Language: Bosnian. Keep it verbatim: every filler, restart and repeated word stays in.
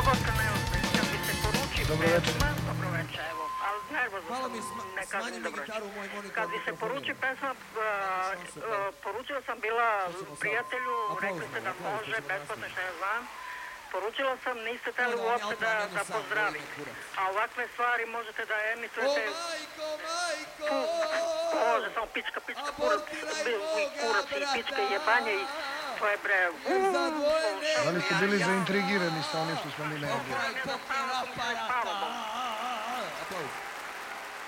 goste neozbiljno, kad bi se poruči pesma, dobro večer, evo, ali nervozno sam, ne kažem dobro večer. Kad bi se poruči pesma, poručila sam bila prijatelju, rekli ste da može, besplatno što ja znam, poručila sam, niste teli uopće da, da pozdravim, a ovakve stvari možete da emitujete, tu, može samo pička, pička, kurac, kurac i pička i jebanje i to je bre, Da li ste bili zaintrigirani sa onim što smo mi najavili? Ne znam, stvarno sam se spavamo.